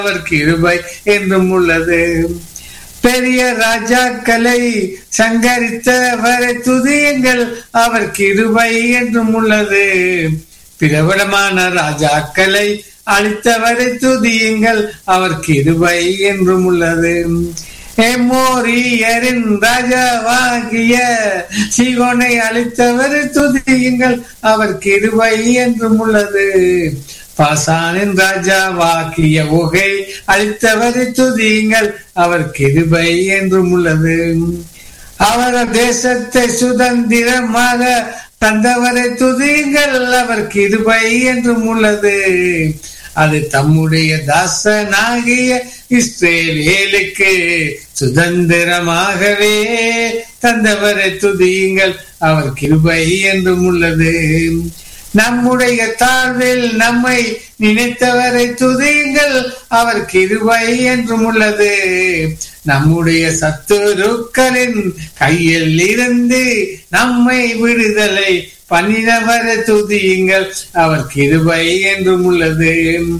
அவர் கிருபை என்றும் உள்ளது. பெரிய ராஜாக்களை சங்கரித்தவரை துதியுங்கள், அவர் கிருபை என்றும் உள்ளது. பிரபலமான ராஜாக்களை அழித்தவரை துதியுங்கள், அவர் கிருபை என்றும் உள்ளது. எமோரியரின் ராஜாவாகிய சீகோனை அழித்தவரை துதியுங்கள், அவர் கிருபை என்றும் உள்ளது. பாசானின் ராஜாவாகிய ஓகை அழித்தவரை துதியுங்கள், அவர் கிருபை என்றும் உள்ளது. அவர் தேசத்தை சுதந்திரமாக தந்தவரை துதியுங்கள், அவர் கிருபை என்றும் உள்ளது. அது தம்முடைய தாசனாகிய இஸ்ரவேலுக்கு சுதந்திரமாகவே தந்தவரை துதியுங்கள், அவர் கிருபை என்றும் உள்ளது. நம்முடைய தாழ்வில் நம்மை நினைத்தவரை துதியுங்கள், அவர் கிருபை என்றும் உள்ளது. நம்முடைய சத்துருக்களின் கையில் இருந்து நம்மை விடுதலை பண்ணினவரை துதியுங்கள், அவர் கிருபை என்றும் உள்ளது.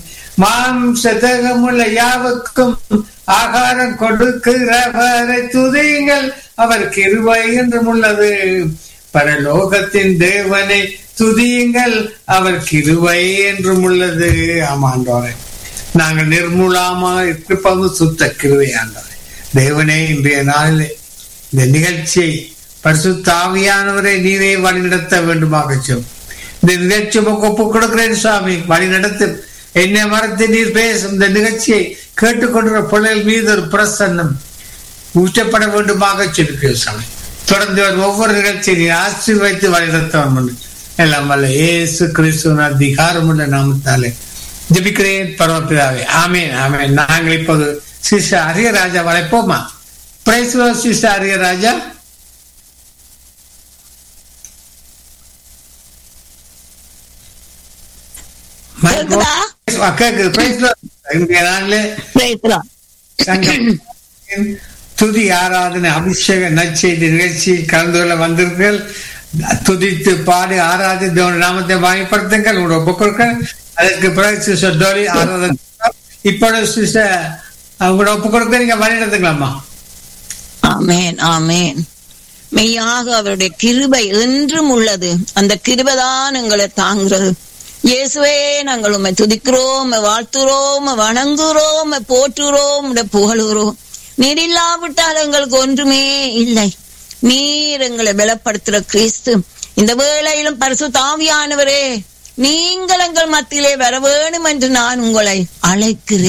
மாம்சதகமுள்ள யாவுக்கும் ஆகாரம் கொடுக்கிறவரை துதியுங்கள், அவர் கிருபை என்றும் உள்ளது. பரலோகத்தின் தேவனை துதியுங்கள், அவர் கிருபை என்றும் உள்ளது. ஆமாண்டோரே, நாங்கள் நிர்மூலமாக இருப்பது சுத்த கிருபை ஆண்டோரே. தேவனே, இன்றைய நாளில் இந்த நிகழ்ச்சியை பரிசுத்த ஆவியானவரை நீரே வழிநடத்த வேண்டுமாக சொல். இந்த நிகழ்ச்சி ஒப்பு கொடுக்கிறேன் சுவாமி, வழிநடத்து. என்னை மறந்து நீர் பேசும் இந்த நிகழ்ச்சியை கேட்டுக்கொண்டிருக்கிற பிள்ளைகள் மீது ஒரு பிரசன்னம் ஊற்றப்பட வேண்டுமாக சொல்லுகிறேன் சுவாமி. தொடர்ந்து ஒவ்வொரு நிகழ்ச்சியை நீர் ஆசீர்வதித்து வழிநடத்த எல்லாம் வல்ல இயேசு கிறிஸ்துவின் அதிகாரமுள்ள நாமத்தாலே ஜெபிக்கிறேன் பரமபிதாவே, ஆமென் ஆமென். நாங்கள் இப்போது sister Ariyaraja வளைப்போமா? Praise the Lord sister Ariyaraja. துதி ஆராதனை அபிஷேக நற்செய்தி நிகழ்ச்சி கலந்து கொள்ள வந்திருக்கீர்கள். துதித்து பாடி ஆராதி தேவனுடைய நாமத்தை வாய்ப்படுத்துங்கள், உங்களோட ஒப்புக்கொடுக்க. அதற்கு பிறகு சிஸ்டர் டோலி ஆராதனை. இப்பொழுது சிஸ்டர் அவங்களோட ஒப்புக்கொடுக்க நீங்க வழி நடத்துக்கலாமா? ஆமென் ஆமென். மெய்யாக அவருடைய கிருபை என்றும் உள்ளது. அந்த கிருபைதான் எங்களை தாங்குறது. இயேசுவே, நாங்கள் உம்மை துதிக்கிறோம், உம்மை வாழ்த்துறோம், உம்மை வணங்குறோம், உம்மை போற்றுறோம், உம்மை புகழுகிறோம். நீர் இல்லாவிட்டால் எங்களுக்கு ஒன்றுமே இல்லை. நீர் எங்களை பலப்படுத்துற கிறிஸ்து. இந்த வேளையிலும் பரிசுத்த ஆவியானவரே, நீங்கள் எங்கள் மத்தியிலே வர வேணும் என்று நான் உங்களை அழைக்கிறேன்.